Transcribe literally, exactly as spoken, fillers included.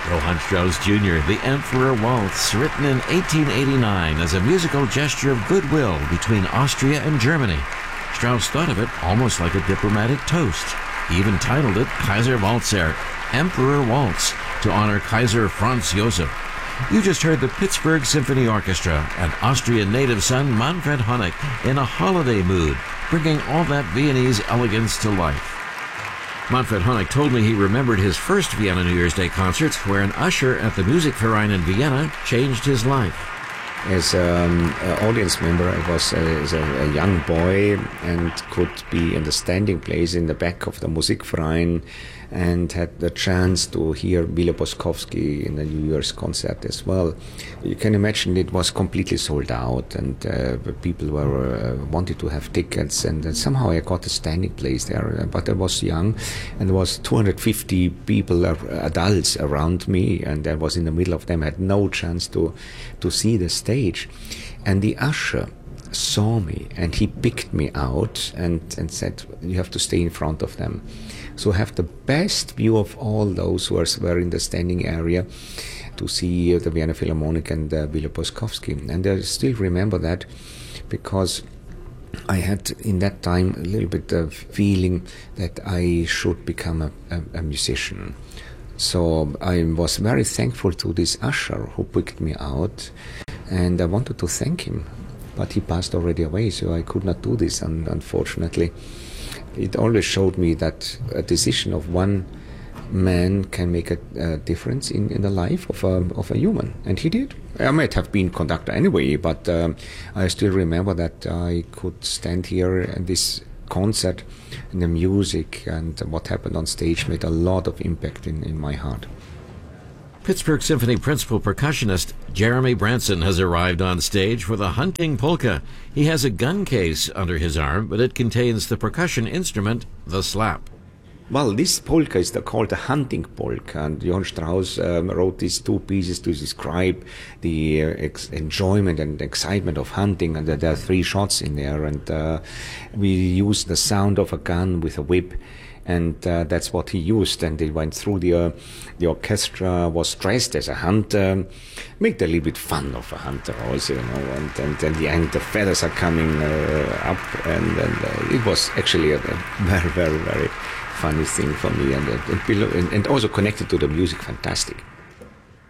Johann Strauss Junior, The Emperor Waltz, written in eighteen eighty-nine as a musical gesture of goodwill between Austria and Germany. Strauss thought of it almost like a diplomatic toast. He even titled it Kaiser Walzer, Emperor Waltz, to honor Kaiser Franz Josef. You just heard the Pittsburgh Symphony Orchestra and Austrian native son Manfred Honeck in a holiday mood, bringing all that Viennese elegance to life. Manfred Honeck told me he remembered his first Vienna New Year's Day concert, where an usher at the Musikverein in Vienna changed his life. As an audience member, I was a, as a, a young boy and could be in the standing place in the back of the Musikverein and had the chance to hear Wille Boskowski in the New Year's concert as well. You can imagine it was completely sold out, and uh, people were uh, wanted to have tickets, and uh, somehow I got a standing place there. But I was young, and there was two hundred fifty people, uh, adults around me, and I was in the middle of them. I had no chance to to see the stage, and the usher saw me and he picked me out and, and said, you have to stay in front of them. So have the best view of all those who were in the standing area to see the Vienna Philharmonic and uh, Wille Boskowski. And I still remember that because I had in that time a little bit of feeling that I should become a, a, a musician. So I was very thankful to this usher who picked me out, and I wanted to thank him. But he passed already away, so I could not do this, and unfortunately. It always showed me that a decision of one man can make a, a difference in, in the life of a, of a human. And he did. I might have been conductor anyway, but um, I still remember that I could stand here and this concert and the music and what happened on stage made a lot of impact in, in my heart. Pittsburgh Symphony principal percussionist Jeremy Branson has arrived on stage with a hunting polka. He has a gun case under his arm, but it contains the percussion instrument, the slap. Well, this polka is the, called the hunting polka, and Johann Strauss um, wrote these two pieces to describe the uh, ex enjoyment and excitement of hunting, and there are three shots in there, and uh, we use the sound of a gun with a whip. And uh, that's what he used, and he went through the uh, the orchestra, was dressed as a hunter, made a little bit fun of a hunter also, you know, and and then the end the feathers are coming uh, up, and, and uh, it was actually a, a very very very funny thing for me, and and, and and also connected to the music, fantastic.